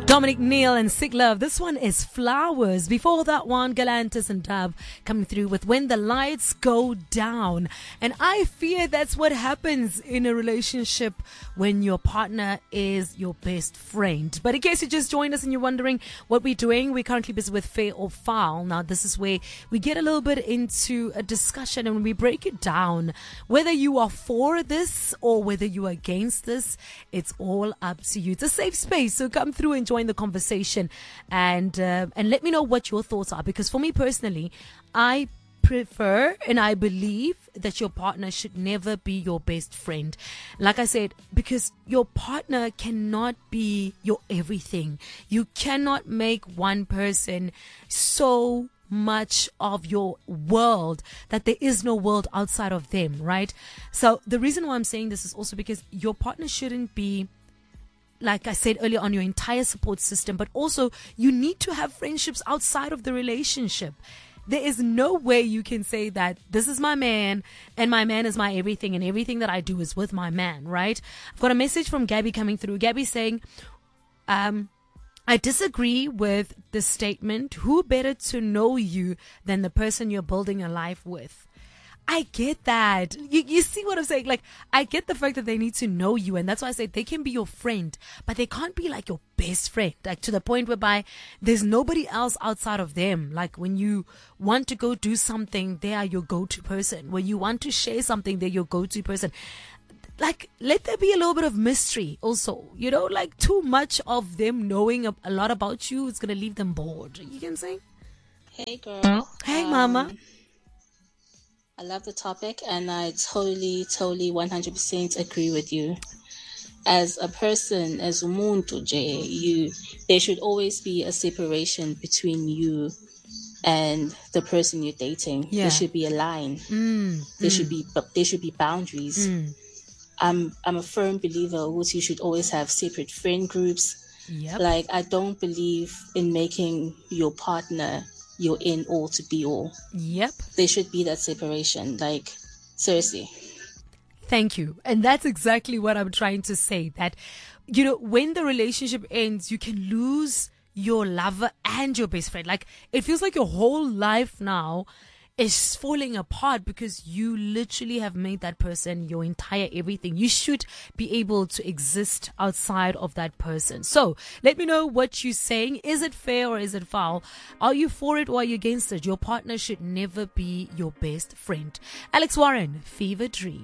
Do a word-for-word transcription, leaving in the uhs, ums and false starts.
Dominic Neal and Sick Love. This one is Flowers. Before that one, Galantis and Dub coming through with When the Lights Go Down. And I fear that's what happens in a relationship when your partner is your best friend. But in case you just joined us and you're wondering what we're doing, we're currently busy with Fair or Foul. Now, this is where we get a little bit into a discussion and we break it down. Whether you are for this or whether you are against this, it's all up to you. It's a safe space, so come through and join the conversation and uh, and let me know what your thoughts are, because for me personally, I prefer and I believe that your partner should never be your best friend. Like I said, because your partner cannot be your everything. You cannot make one person so much of your world that there is no world outside of them, right? So the reason why I'm saying this is also because your partner shouldn't be, like I said earlier, on your entire support system, but also you need to have friendships outside of the relationship. There is no way you can say that this is my man and my man is my everything and everything that I do is with my man, right? I've got a message from Gabby coming through. Gabby saying, um, I disagree with the statement, who better to know you than the person you're building a life with? I get that. You, you see what I'm saying? Like, I get the fact that they need to know you. And that's why I say they can be your friend, but they can't be like your best friend, like to the point whereby there's nobody else outside of them. Like when you want to go do something, they are your go-to person. When you want to share something, they're your go-to person. Like, let there be a little bit of mystery also, you know, like too much of them knowing a, a lot about you is going to leave them bored. You can say, hey girl. Hey um, mama. I love the topic and I totally, totally one hundred percent agree with you. As a person, as umuntu J, you, there should always be a separation between you and the person you're dating. Yeah. There should be a line. Mm, there mm. should be, there should be boundaries. Mm. I'm, I'm a firm believer that you should always have separate friend groups. Yep. Like, I don't believe in making your partner your end all to be all. Yep. There should be that separation. Like, seriously. Thank you. And that's exactly what I'm trying to say. That, you know, when the relationship ends, you can lose your lover and your best friend. Like, it feels like your whole life now is falling apart because you literally have made that person your entire everything. You should be able to exist outside of that person. So let me know what you're saying. Is it fair or is it foul? Are you for it or are you against it? Your partner should never be your best friend. Alex Warren, Fever Dream.